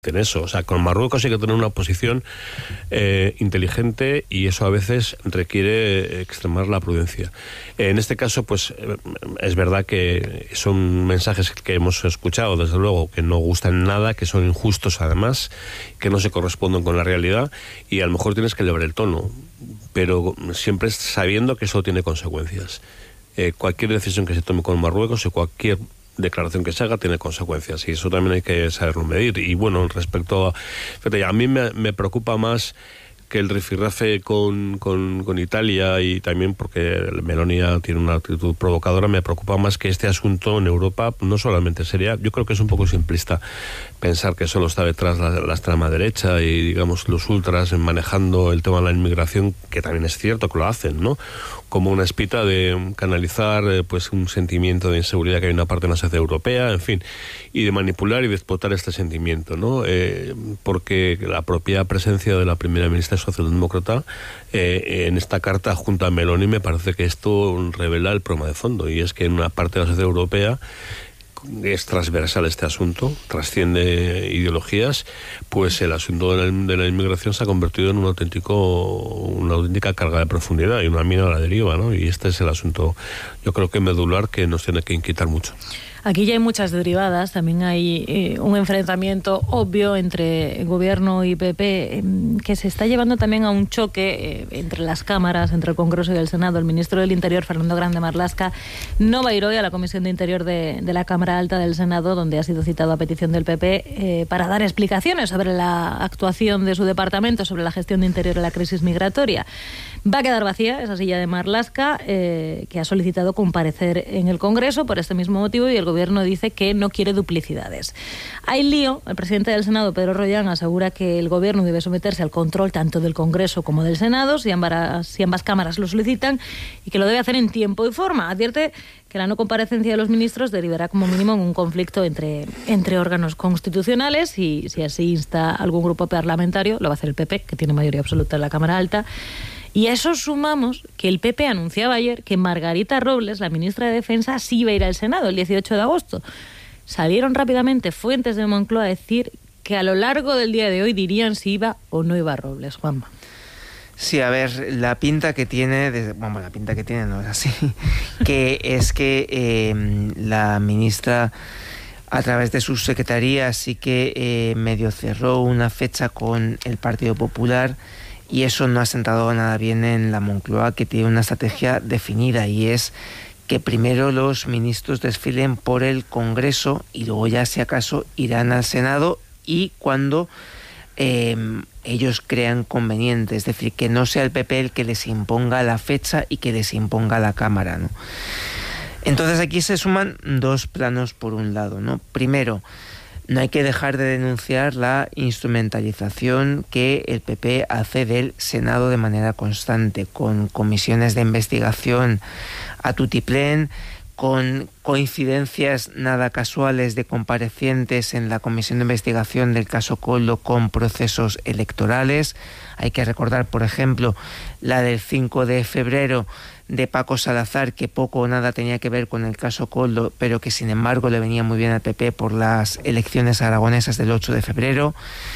en eso. O sea, con Marruecos hay que tener una posición inteligente, y eso a veces requiere extremar la prudencia. En este caso, pues es verdad que son mensajes que hemos escuchado, desde luego, que no gustan nada, que son injustos además, que no se corresponden con la realidad, y a lo mejor tienes que elevar el tono, pero siempre sabiendo que eso tiene consecuencias. Cualquier decisión que se tome con Marruecos, o cualquier declaración que se haga, tiene consecuencias, y eso también hay que saberlo medir. Y bueno, respecto a mí me preocupa más que el rifirrafe con Italia, y también porque Meloni tiene una actitud provocadora, me preocupa más que este asunto en Europa no solamente sería, yo creo que es un poco simplista pensar que solo está detrás la extrema derecha y, digamos, los ultras manejando el tema de la inmigración, que también es cierto que lo hacen, ¿no?, como una espita de canalizar pues un sentimiento de inseguridad que hay en una parte de la sociedad europea, en fin, y de manipular y de explotar este sentimiento, ¿no? Porque la propia presencia de la primera ministra socialdemócrata en esta carta junto a Meloni, me parece que esto revela el problema de fondo, y es que en una parte de la sociedad europea es transversal este asunto, trasciende ideologías, pues el asunto de la inmigración se ha convertido en una auténtica carga de profundidad y una mina a la deriva, ¿no? Y este es el asunto, yo creo que medular, que nos tiene que inquietar mucho. Aquí ya hay muchas derivadas, también hay un enfrentamiento obvio entre gobierno y PP, que se está llevando también a un choque entre las cámaras, entre el Congreso y el Senado. El ministro del Interior, Fernando Grande Marlaska, no va a ir hoy a la Comisión de Interior de la Cámara Alta del Senado, donde ha sido citado a petición del PP, para dar explicaciones sobre la actuación de su departamento, sobre la gestión de Interior en la crisis migratoria. Va a quedar vacía esa silla de Marlaska, que ha solicitado comparecer en el Congreso por este mismo motivo, y el Gobierno dice que no quiere duplicidades. Hay lío. El presidente del Senado, Pedro Rollán, asegura que el Gobierno debe someterse al control tanto del Congreso como del Senado, si ambas cámaras lo solicitan, y que lo debe hacer en tiempo y forma. Advierte que la no comparecencia de los ministros derivará como mínimo en un conflicto entre órganos constitucionales, y si así insta algún grupo parlamentario, lo va a hacer el PP, que tiene mayoría absoluta en la Cámara Alta. Y a eso sumamos que el PP anunciaba ayer que Margarita Robles, la ministra de Defensa, sí iba a ir al Senado el 18 de agosto. Salieron rápidamente fuentes de Moncloa a decir que a lo largo del día de hoy dirían si iba o no iba Robles. Juanma. Sí, a ver, la pinta que tiene, la pinta que tiene no es así, que es que la ministra, a través de su secretaría, sí que medio cerró una fecha con el Partido Popular, y eso no ha sentado nada bien en la Moncloa, que tiene una estrategia definida, y es que primero los ministros desfilen por el Congreso y luego ya, si acaso, irán al Senado, y cuando ellos crean conveniente, es decir, que no sea el PP el que les imponga la fecha y que les imponga la Cámara, ¿no? Entonces aquí se suman dos planos por un lado, ¿no? Primero, no hay que dejar de denunciar la instrumentalización que el PP hace del Senado de manera constante, con comisiones de investigación a tutiplén, con coincidencias nada casuales de comparecientes en la comisión de investigación del caso Koldo con procesos electorales. Hay que recordar, por ejemplo, la del 5 de febrero de Paco Salazar, que poco o nada tenía que ver con el caso Koldo, pero que sin embargo le venía muy bien al PP por las elecciones aragonesas del 8 de febrero.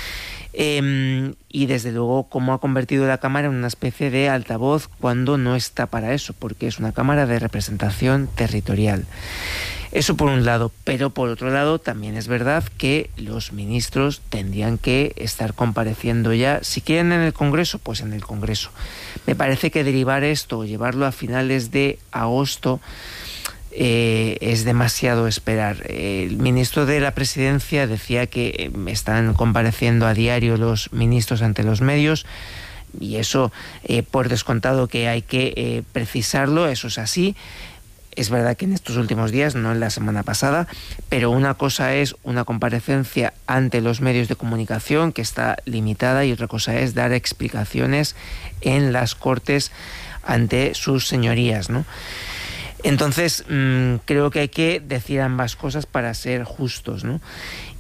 Y desde luego cómo ha convertido la Cámara en una especie de altavoz cuando no está para eso, porque es una Cámara de representación territorial. Eso por un lado, pero por otro lado también es verdad que los ministros tendrían que estar compareciendo ya, si quieren en el Congreso, pues en el Congreso. Me parece que derivar esto o llevarlo a finales de agosto es demasiado esperar. El ministro de la Presidencia decía que están compareciendo a diario los ministros ante los medios, y eso por descontado que hay que precisarlo, eso es así. Es verdad que en estos últimos días, no en la semana pasada, pero una cosa es una comparecencia ante los medios de comunicación, que está limitada, y otra cosa es dar explicaciones en las Cortes ante sus señorías, ¿no? Entonces, creo que hay que decir ambas cosas para ser justos, ¿no?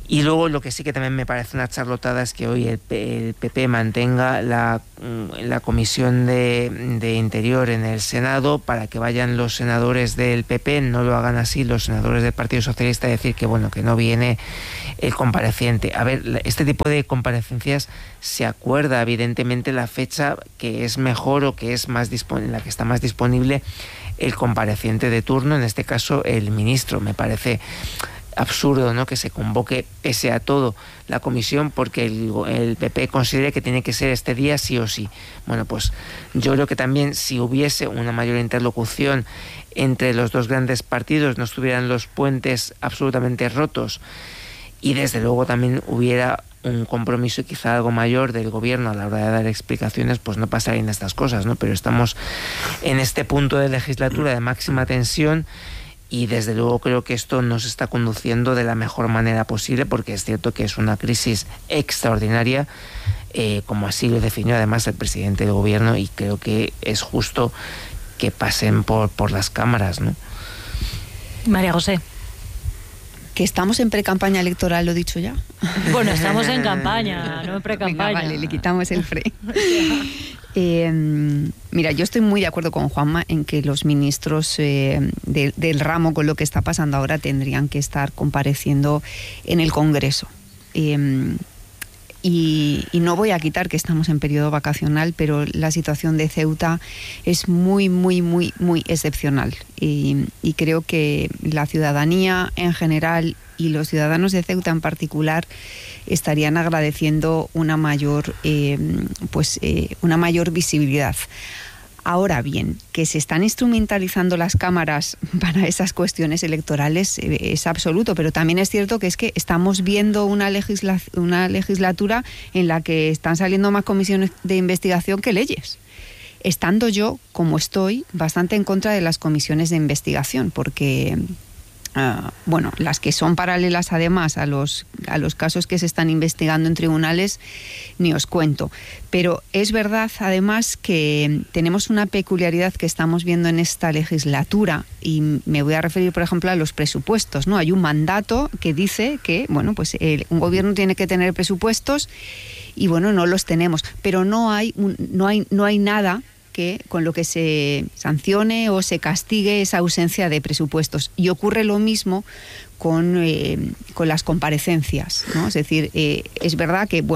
Y luego lo que sí que también me parece una charlotada es que hoy el PP mantenga la Comisión de Interior en el Senado para que vayan los senadores del PP, no lo hagan así los senadores del Partido Socialista, decir que bueno, que no viene el compareciente. A ver, este tipo de comparecencias se acuerda evidentemente la fecha que es mejor o que es más la que está más disponible el compareciente de turno, en este caso el ministro. Me parece absurdo, ¿no?, que se convoque pese a todo la comisión porque el PP considere que tiene que ser este día sí o sí. Bueno, pues yo creo que también si hubiese una mayor interlocución entre los dos grandes partidos, no estuvieran los puentes absolutamente rotos y desde luego también hubiera un compromiso quizá algo mayor del gobierno a la hora de dar explicaciones, pues no pasarían estas cosas, ¿no? Pero estamos en este punto de legislatura de máxima tensión y desde luego creo que esto no se está conduciendo de la mejor manera posible, porque es cierto que es una crisis extraordinaria, como así lo definió además el presidente del gobierno, y creo que es justo que pasen por las cámaras, ¿no? María José. Que estamos en pre-campaña electoral, lo he dicho ya. Bueno, estamos en campaña, no en pre-campaña. Venga, vale, le quitamos el freno. Mira, yo estoy muy de acuerdo con Juanma en que los ministros del ramo, con lo que está pasando ahora, tendrían que estar compareciendo en el Congreso. Y no voy a quitar que estamos en periodo vacacional, pero la situación de Ceuta es muy, muy, muy, muy excepcional. Y creo que la ciudadanía en general y los ciudadanos de Ceuta en particular estarían agradeciendo una mayor visibilidad. Ahora bien, que se están instrumentalizando las cámaras para esas cuestiones electorales es absoluto, pero también es cierto que estamos viendo una legislatura en la que están saliendo más comisiones de investigación que leyes. Estando yo, como estoy, bastante en contra de las comisiones de investigación, porque las que son paralelas además a los casos que se están investigando en tribunales, ni os cuento. Pero es verdad además que tenemos una peculiaridad que estamos viendo en esta legislatura, y me voy a referir por ejemplo a los presupuestos, ¿no? Hay un mandato que dice que un gobierno tiene que tener presupuestos y no los tenemos, pero no hay nada que con lo que se sancione o se castigue esa ausencia de presupuestos. Y ocurre lo mismo con las comparecencias, ¿no? Es decir, es verdad que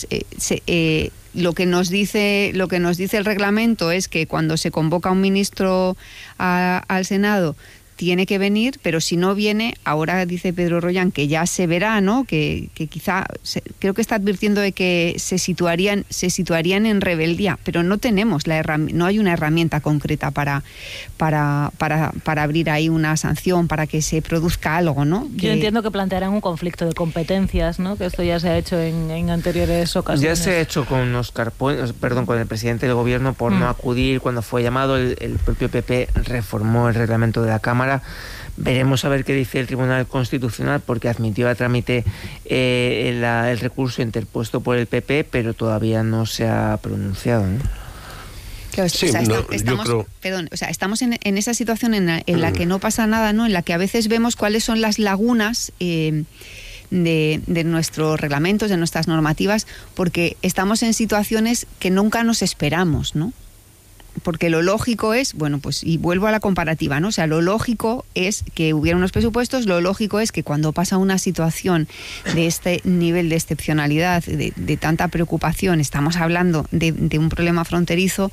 lo que nos dice el reglamento es que cuando se convoca un ministro al Senado tiene que venir, pero si no viene, ahora dice Pedro Rollán que ya se verá, ¿no? Que quizá, creo que está advirtiendo de que se situarían en rebeldía, pero no tenemos no hay una herramienta concreta para abrir ahí una sanción, para que se produzca algo, ¿no? Yo entiendo que plantearán un conflicto de competencias, ¿no? Que esto ya se ha hecho en anteriores ocasiones. Ya se ha hecho con con el presidente del gobierno por no acudir cuando fue llamado. El propio PP reformó el reglamento de la Cámara. Veremos a ver qué dice el Tribunal Constitucional, porque admitió a trámite el recurso interpuesto por el PP, pero todavía no se ha pronunciado, ¿no? Claro, sí, estamos en esa situación en la que no pasa nada, ¿no? En la que a veces vemos cuáles son las lagunas de nuestros reglamentos, de nuestras normativas, porque estamos en situaciones que nunca nos esperamos, ¿no? Porque lo lógico es, y vuelvo a la comparativa, ¿no? O sea, lo lógico es que hubiera unos presupuestos, lo lógico es que cuando pasa una situación de este nivel de excepcionalidad, de tanta preocupación, estamos hablando de un problema fronterizo,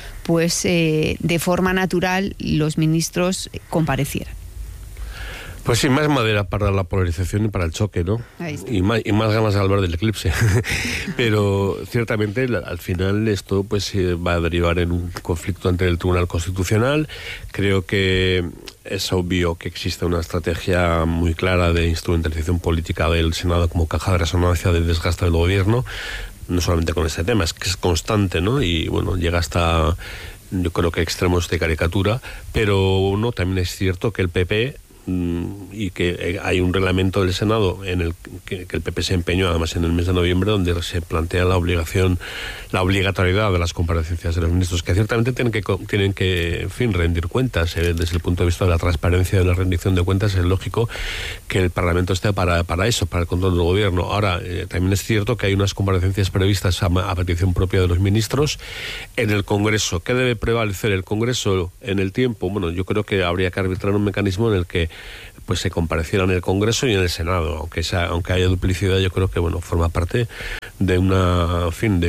de forma natural los ministros comparecieran. Pues sí, más madera para la polarización y para el choque, ¿no? Y más ganas de hablar del eclipse. Pero ciertamente al final esto va a derivar en un conflicto ante el Tribunal Constitucional. Creo que es obvio que existe una estrategia muy clara de instrumentalización política del Senado como caja de resonancia del desgaste del gobierno, no solamente con este tema, es que es constante, ¿no? Y llega hasta, yo creo que extremos de caricatura, pero también es cierto que el PP y que hay un reglamento del Senado en el que el PP se empeñó, además en el mes de noviembre, donde se plantea la obligatoriedad de las comparecencias de los ministros, que ciertamente tienen que en fin, rendir cuentas. Desde el punto de vista de la transparencia de la rendición de cuentas, es lógico que el Parlamento esté para eso, para el control del gobierno. Ahora, también es cierto que hay unas comparecencias previstas a petición propia de los ministros en el Congreso. ¿Qué debe prevalecer el Congreso en el tiempo? Bueno, yo creo que habría que arbitrar un mecanismo en el que pues se compareciera en el Congreso y en el Senado, aunque haya duplicidad. Yo creo que forma parte de una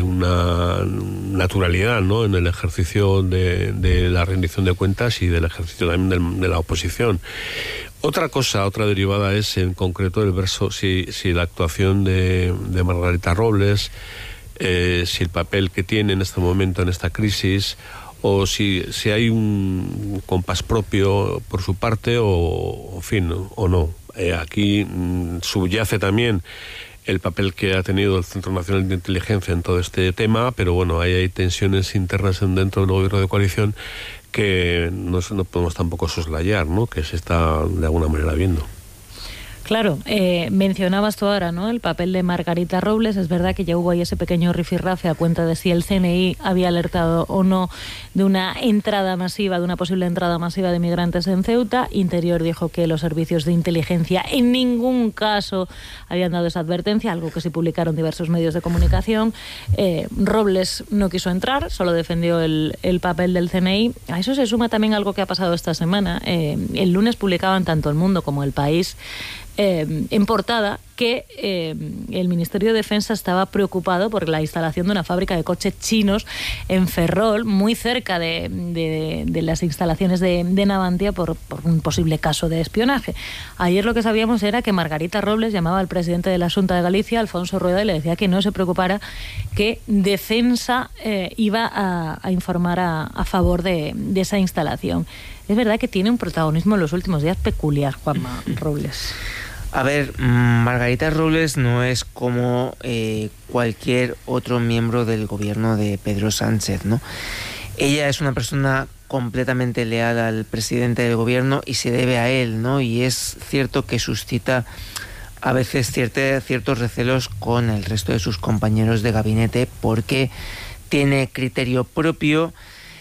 naturalidad, ¿no?, en el ejercicio de la rendición de cuentas y del ejercicio también de la oposición. Otra derivada es en concreto el verso, si la actuación de Margarita Robles, si el papel que tiene en este momento, en esta crisis, o si hay un compás propio por su parte o no. Aquí subyace también el papel que ha tenido el Centro Nacional de Inteligencia en todo este tema, pero bueno, ahí hay tensiones internas dentro del gobierno de coalición que no podemos tampoco soslayar, ¿no?, que se está de alguna manera viendo. Claro, mencionabas tú ahora, ¿no?, el papel de Margarita Robles. Es verdad que ya hubo ahí ese pequeño rifirrafe a cuenta de si el CNI había alertado o no de una posible entrada masiva de migrantes en Ceuta. Interior dijo que los servicios de inteligencia en ningún caso habían dado esa advertencia, algo que sí publicaron diversos medios de comunicación. Robles no quiso entrar, solo defendió el papel del CNI. A eso se suma también algo que ha pasado esta semana. El lunes publicaban tanto El Mundo como El País en portada que el Ministerio de Defensa estaba preocupado por la instalación de una fábrica de coches chinos en Ferrol, muy cerca de las instalaciones de Navantia, por un posible caso de espionaje. Ayer lo que sabíamos era que Margarita Robles llamaba al presidente de la Xunta de Galicia, Alfonso Rueda, y le decía que no se preocupara, que Defensa iba a informar a favor de esa instalación. Es verdad que tiene un protagonismo en los últimos días peculiar, Juanma Robles. A ver, Margarita Robles no es como cualquier otro miembro del gobierno de Pedro Sánchez, ¿no? Ella es una persona completamente leal al presidente del gobierno y se debe a él, ¿no? Y es cierto que suscita a veces ciertos recelos con el resto de sus compañeros de gabinete, porque tiene criterio propio.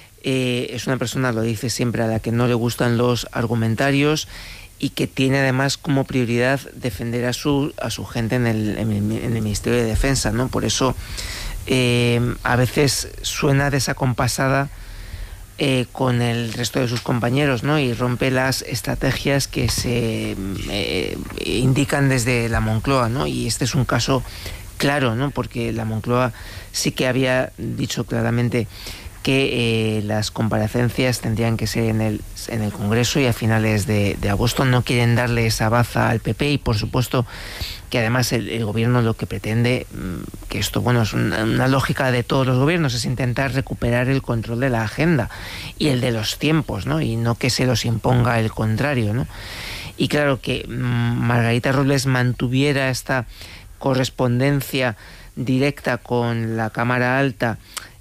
Es una persona, lo dice siempre, a la que no le gustan los argumentarios, y que tiene además como prioridad defender a su gente en el Ministerio de Defensa, ¿no? Por eso a veces suena desacompasada con el resto de sus compañeros, ¿no?, y rompe las estrategias que se indican desde la Moncloa, ¿no? Y este es un caso claro, ¿no?, porque la Moncloa sí que había dicho claramente que las comparecencias tendrían que ser en el Congreso y a finales de agosto. No quieren darle esa baza al PP, y por supuesto que además el gobierno lo que pretende, que esto, bueno, es una lógica de todos los gobiernos, es intentar recuperar el control de la agenda y el de los tiempos, ¿no?, y no que se los imponga el contrario, ¿no? Y claro, que Margarita Robles mantuviera esta correspondencia directa con la Cámara Alta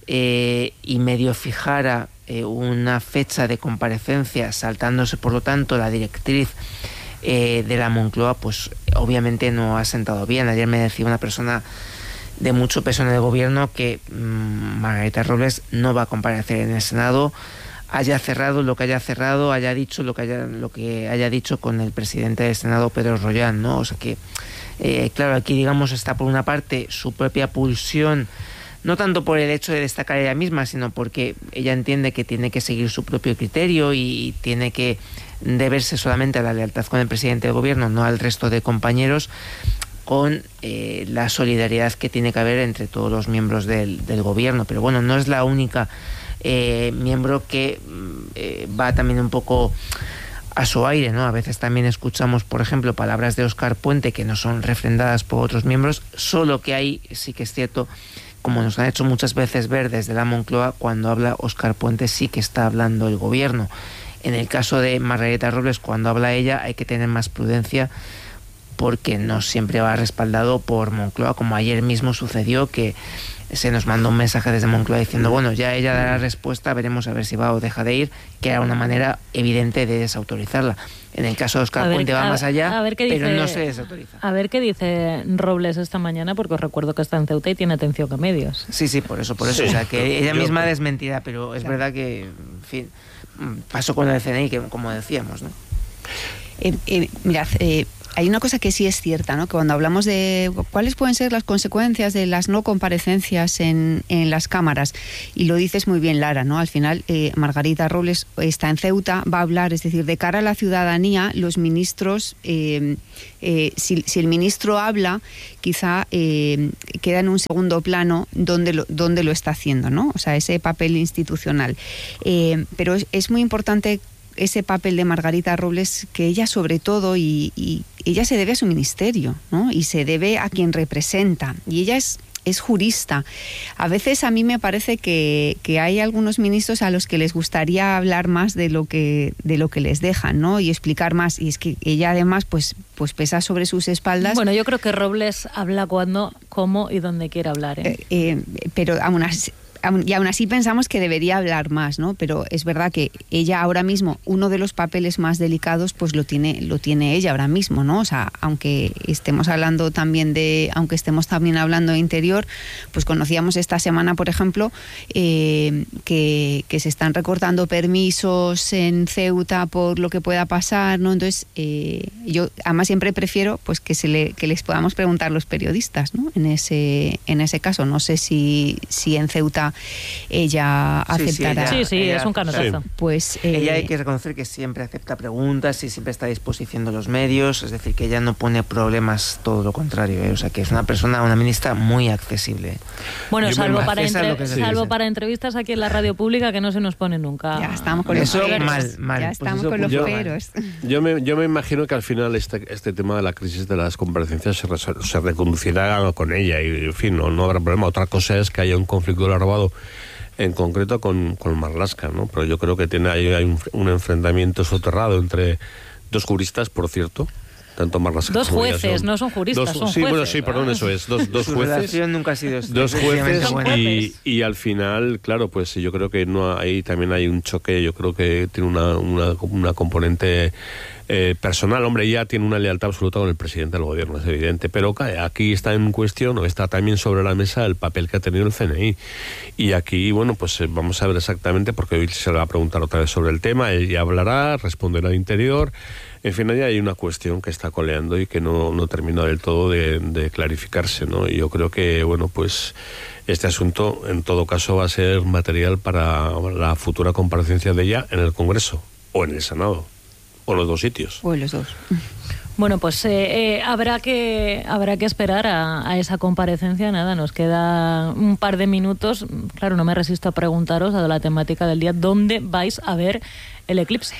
y medio fijara una fecha de comparecencia, saltándose por lo tanto la directriz de la Moncloa, pues obviamente no ha sentado bien. Ayer me decía una persona de mucho peso en el gobierno que Margarita Robles no va a comparecer en el Senado, haya cerrado lo que haya cerrado, haya dicho lo que haya dicho con el presidente del Senado, Pedro Rollán, ¿no? O sea que claro, aquí digamos está por una parte su propia pulsión, no tanto por el hecho de destacar ella misma, sino porque ella entiende que tiene que seguir su propio criterio y tiene que deberse solamente a la lealtad con el presidente del gobierno, no al resto de compañeros, con la solidaridad que tiene que haber entre todos los miembros del gobierno. Pero bueno, no es la única miembro que va también un poco a su aire, ¿no? A veces también escuchamos, por ejemplo, palabras de Óscar Puente que no son refrendadas por otros miembros, solo que ahí sí que es cierto, como nos han hecho muchas veces ver desde la Moncloa, cuando habla Óscar Puente sí que está hablando el gobierno. En el caso de Margarita Robles, cuando habla ella, hay que tener más prudencia, porque no siempre va respaldado por Moncloa, como ayer mismo sucedió, que se nos mandó un mensaje desde Moncloa diciendo, bueno, ya ella dará respuesta, veremos a ver si va o deja de ir, que era una manera evidente de desautorizarla. En el caso de Óscar Puente va más allá, pero no se desautoriza. A ver qué dice Robles esta mañana, porque os recuerdo que está en Ceuta y tiene atención a medios. Sí, por eso. Sí. O sea, que ella misma desmentirá, pero es verdad que, en fin, pasó con el CNI, que como decíamos, ¿no? Mirad, hay una cosa que sí es cierta, ¿no? Que cuando hablamos de cuáles pueden ser las consecuencias de las no comparecencias en las cámaras, y lo dices muy bien, Lara, ¿no? Al final, Margarita Robles está en Ceuta, va a hablar, es decir, de cara a la ciudadanía, los ministros, si el ministro habla, quizá queda en un segundo plano donde lo está haciendo, ¿no? O sea, ese papel institucional. Pero es muy importante ese papel de Margarita Robles, que ella sobre todo, y ella se debe a su ministerio, ¿no? Y se debe a quien representa, y ella es jurista. A veces a mí me parece que hay algunos ministros a los que les gustaría hablar más de lo que les dejan, ¿no? Y explicar más, y es que ella además pues pesa sobre sus espaldas. Bueno, yo creo que Robles habla cuando, cómo y donde quiere hablar, pero aún así pensamos que debería hablar más, ¿no? Pero es verdad que ella ahora mismo, uno de los papeles más delicados, pues lo tiene ella ahora mismo, ¿no? O sea, aunque estemos también hablando de interior, pues conocíamos esta semana, por ejemplo, que se están recortando permisos en Ceuta por lo que pueda pasar, ¿no? Entonces, yo además siempre prefiero pues que les podamos preguntar los periodistas, ¿no? En ese caso, no sé si en Ceuta ella aceptará. Sí, es un canotazo. Pues ella hay que reconocer que siempre acepta preguntas y siempre está a disposición de los medios, es decir, que ella no pone problemas, todo lo contrario, o sea, que es una ministra muy accesible. Bueno, salvo para entrevistas aquí en la radio pública, que no se nos pone nunca. Ya estamos con eso los peros. mal. Ya estamos con los peros. Yo me imagino que al final este tema de la crisis de las comparecencias se reconducirá con ella y, en fin, no habrá problema. Otra cosa es que haya un conflicto larvado en concreto con Marlaska, ¿no? Pero yo creo que hay un enfrentamiento soterrado entre dos juristas, por cierto, tanto Marlaska dos como jueces, no son juristas, son jueces. Sí, bueno, sí, perdón, eso es, dos Su jueces. relación nunca ha sido dos jueces buena. y al final, claro, pues yo creo que ahí también hay un choque, yo creo que tiene una componente personal. Hombre, ella tiene una lealtad absoluta con el presidente del gobierno, es evidente, pero aquí está en cuestión, o está también sobre la mesa, el papel que ha tenido el CNI. Y aquí, bueno, pues vamos a ver exactamente, porque hoy se le va a preguntar otra vez sobre el tema, ella hablará, responderá al interior. En fin, ahí hay una cuestión que está coleando y que no termina del todo de clarificarse, ¿no? Y yo creo que, bueno, pues este asunto, en todo caso, va a ser material para la futura comparecencia de ella en el Congreso o en el Senado. O los dos sitios. O los dos. Bueno, pues habrá que esperar a esa comparecencia. Nada, nos queda un par de minutos. Claro, no me resisto a preguntaros, dado la temática del día, ¿dónde vais a ver el eclipse?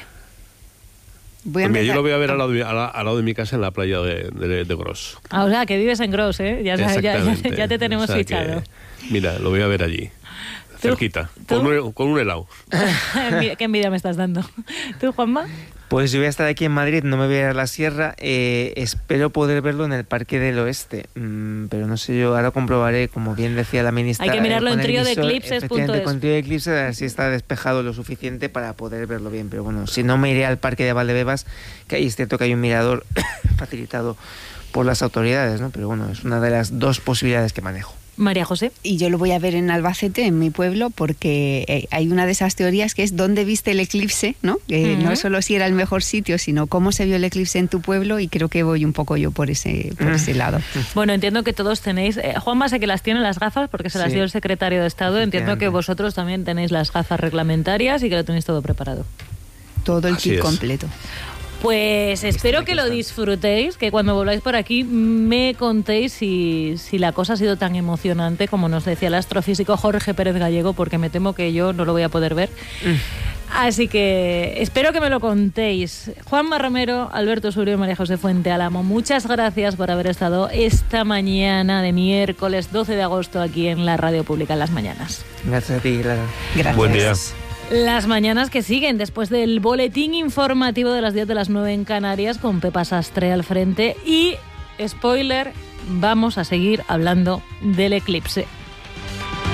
Yo lo voy a ver al lado de mi casa, en la playa de Gros. O sea, que vives en Gros, ¿eh? Ya te tenemos fichado. Mira, lo voy a ver allí. Cerquita, con un helado. Qué envidia me estás dando. ¿Tú, Juanma? Pues yo voy a estar aquí en Madrid, no me voy a ir a la sierra. Espero poder verlo en el Parque del Oeste, pero no sé, yo ahora comprobaré, como bien decía la ministra. Hay que mirarlo en triodeeclipses.es. Efectivamente, con triodeeclipses, a ver si está despejado lo suficiente para poder verlo bien. Pero bueno, si no, me iré al Parque de Valdebebas, que ahí es cierto que hay un mirador facilitado por las autoridades, ¿no? Pero bueno, es una de las dos posibilidades que manejo. María José. Y yo lo voy a ver en Albacete, en mi pueblo, porque hay una de esas teorías que es dónde viste el eclipse, ¿no? No solo si era el mejor sitio, sino cómo se vio el eclipse en tu pueblo, y creo que voy un poco yo por ese lado. Bueno, entiendo que todos tenéis... Juanma sé que las tiene las gafas, porque se las dio el secretario de Estado. Entiendo que vosotros también tenéis las gafas reglamentarias y que lo tenéis todo preparado. Todo el kit completo. Pues espero que lo disfrutéis, que cuando volváis por aquí me contéis si la cosa ha sido tan emocionante como nos decía el astrofísico Jorge Pérez Gallego, porque me temo que yo no lo voy a poder ver. Así que espero que me lo contéis. Juanma Romero, Alberto Surio y María José Fuente Álamo, muchas gracias por haber estado esta mañana de miércoles 12 de agosto aquí en la Radio Pública en las mañanas. Gracias a ti, Clara. Gracias. Buen día. Las mañanas que siguen después del boletín informativo de las 10 de las 9 en Canarias, con Pepa Sastre al frente, y spoiler, vamos a seguir hablando del eclipse.